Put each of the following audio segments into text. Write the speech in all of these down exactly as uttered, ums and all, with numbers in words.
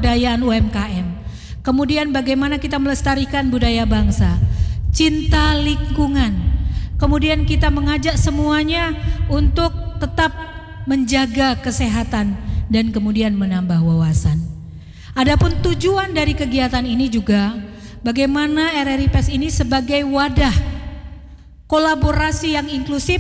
pemberdayaan U M K M. Kemudian bagaimana kita melestarikan budaya bangsa, cinta lingkungan. Kemudian kita mengajak semuanya untuk tetap menjaga kesehatan dan kemudian menambah wawasan. Adapun tujuan dari kegiatan ini juga bagaimana R R I P E S ini sebagai wadah kolaborasi yang inklusif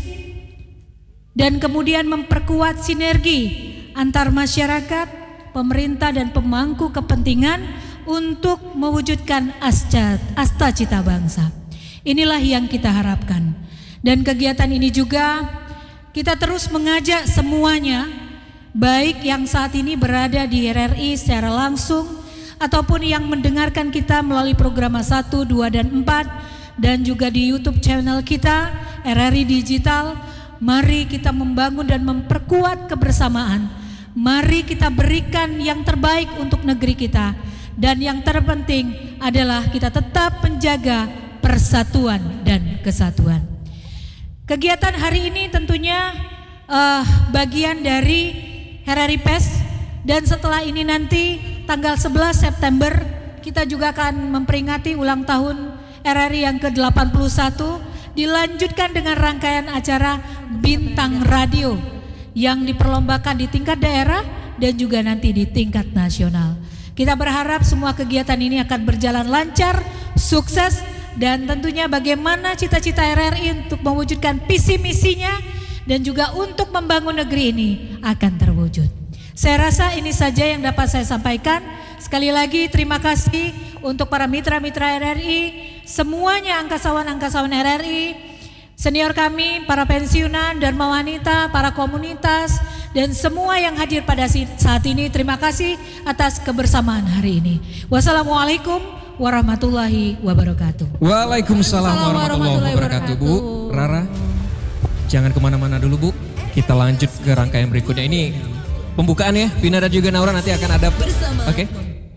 dan kemudian memperkuat sinergi antar masyarakat, pemerintah dan pemangku kepentingan untuk mewujudkan asta, asta cita bangsa. Inilah yang kita harapkan. Dan kegiatan ini juga kita terus mengajak semuanya, baik yang saat ini berada di R R I secara langsung ataupun yang mendengarkan kita melalui program satu, dua dan empat dan juga di YouTube channel kita R R I Digital. Mari kita membangun dan memperkuat kebersamaan. Mari kita berikan yang terbaik untuk negeri kita. Dan yang terpenting adalah kita tetap menjaga persatuan dan kesatuan. Kegiatan hari ini tentunya uh, bagian dari R R I P E S. Dan setelah ini nanti tanggal sebelas September kita juga akan memperingati ulang tahun R R I yang ke delapan puluh satu. Dilanjutkan dengan rangkaian acara Bintang Radio yang diperlombakan di tingkat daerah dan juga nanti di tingkat nasional. Kita berharap semua kegiatan ini akan berjalan lancar, sukses, dan tentunya bagaimana cita-cita R R I untuk mewujudkan visi misinya dan juga untuk membangun negeri ini akan terwujud. Saya rasa ini saja yang dapat saya sampaikan. Sekali lagi terima kasih untuk para mitra-mitra R R I, semuanya angkasawan-angkasawan R R I, senior kami, para pensiunan, dharma wanita, para komunitas, dan semua yang hadir pada saat ini. Terima kasih atas kebersamaan hari ini. Wassalamualaikum warahmatullahi wabarakatuh. Waalaikumsalam warahmatullahi wabarakatuh. Bu, Rara, jangan kemana-mana dulu Bu. Kita lanjut ke rangkaian berikutnya. Ini pembukaan ya, Vina dan juga Naura nanti akan ada. Oke. Okay.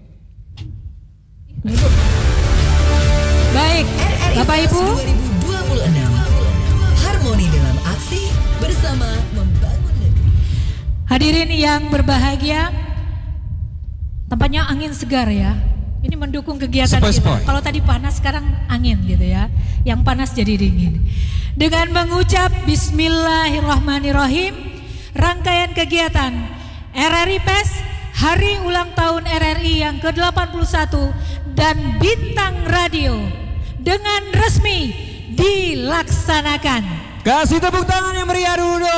Baik, Bapak Ibu. dua ribu dua puluh enam. Harmoni dalam aksi bersama membangun negeri. Hadirin yang berbahagia, tampaknya angin segar ya. Ini mendukung kegiatan Spoi, kita. spoi. Kalau tadi panas, sekarang angin gitu ya. Yang panas jadi dingin. Dengan mengucap Bismillahirrahmanirrahim, rangkaian kegiatan R R I P E S Hari Ulang Tahun R R I yang ke delapan puluh satu dan Bintang Radio dengan resmi dilaksanakan. Kasih tepuk tangan yang meriah dulu.